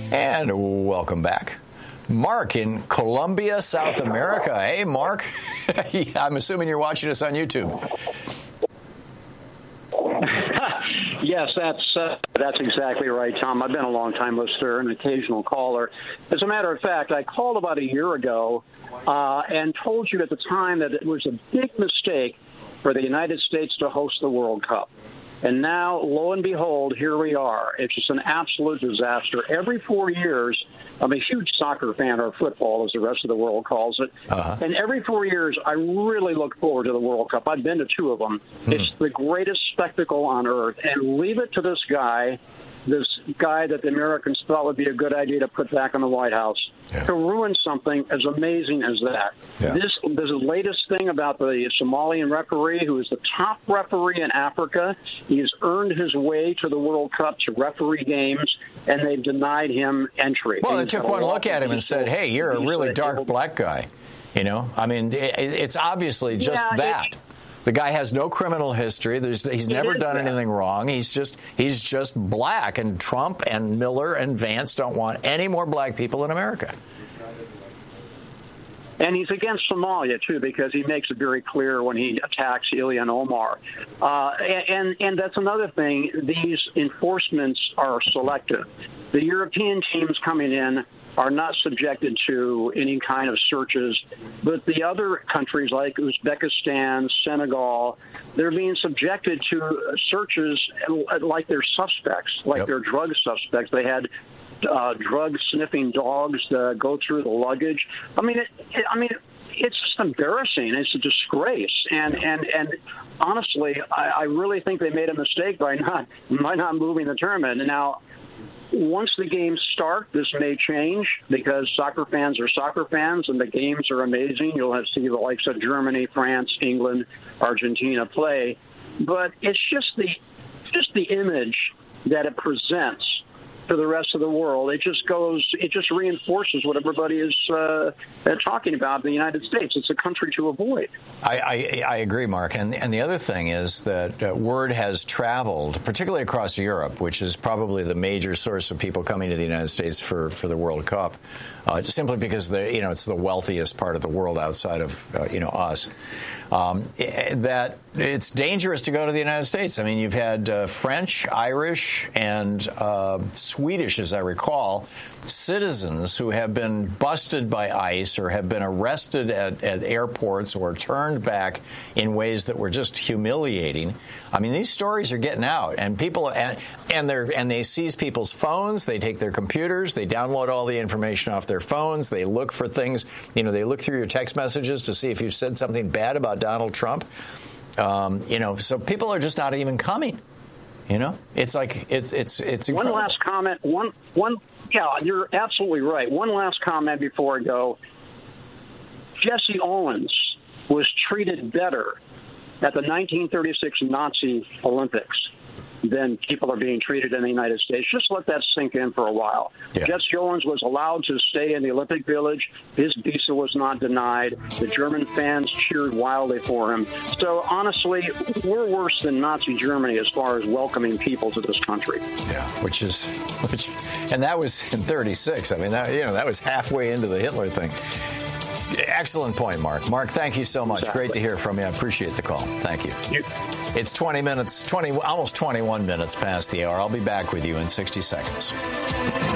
And welcome back. Mark in Colombia, South America. Hey, Mark. I'm assuming you're watching us on YouTube. Yes, that's exactly right, Tom. I've been a long-time listener, an occasional caller. As a matter of fact, I called about a year ago and told you at the time that it was a big mistake for the United States to host the World Cup. And now, lo and behold, here we are. It's just an absolute disaster. Every 4 years, I'm a huge soccer fan, or football, as the rest of the world calls it. And every 4 years, I really look forward to the World Cup. I've been to 2 of them. It's the greatest spectacle on earth. And leave it to this guy that the Americans thought would be a good idea to put back in the White House, to ruin something as amazing as that. This latest thing about the Somalian referee, who is the top referee in Africa, he's earned his way to the World Cup to referee games, and they've denied him entry. Well, they took one look at him and said, hey, you're a really dark black guy. You know, I mean, it's obviously just that. The guy has no criminal history. He's never done anything wrong. He's just black. And Trump and Miller and Vance don't want any more black people in America. And he's against Somalia, too, because he makes it very clear when he attacks Ilhan Omar. And that's another thing. These enforcements are selective. The European teams coming in are not subjected to any kind of searches, but the other countries like Uzbekistan, Senegal, they're being subjected to searches like they're suspects, like they're drug suspects. They had drug-sniffing dogs go through the luggage. I mean, it's just embarrassing. It's a disgrace. And honestly, I really think they made a mistake by not moving the tournament. And now, once the games start, this may change because soccer fans are soccer fans and the games are amazing. You'll have to see the likes of Germany, France, England, Argentina play. But it's just the image that it presents to the rest of the world. It just reinforces what everybody is talking about in the United States. It's a country to avoid. I agree, Mark. And the other thing is that word has traveled, particularly across Europe, which is probably the major source of people coming to the United States for the World Cup, just simply because it's the wealthiest part of the world outside of us. That it's dangerous to go to the United States. I mean, you've had French, Irish, and Swedish, as I recall, citizens who have been busted by ICE or have been arrested at airports or turned back in ways that were just humiliating. I mean, these stories are getting out, and people and they seize people's phones, they take their computers, they download all the information off their phones, they look for things, they look through your text messages to see if you've said something bad about Donald Trump. So people are just not even coming. It's like it's incredible. One last comment. Yeah, you're absolutely right. One last comment before I go. Jesse Owens was treated better at the 1936 Nazi Olympics than people are being treated in the United States. Just let that sink in for a while. Yeah. Jesse Owens was allowed to stay in the Olympic Village. His visa was not denied. The German fans cheered wildly for him. So, honestly, we're worse than Nazi Germany as far as welcoming people to this country. Yeah, and that was in 36. I mean, that was halfway into the Hitler thing. Excellent point, Mark. Mark, thank you so much. Exactly. Great to hear from you. I appreciate the call. Thank you. It's almost 21 minutes past the hour. I'll be back with you in 60 seconds.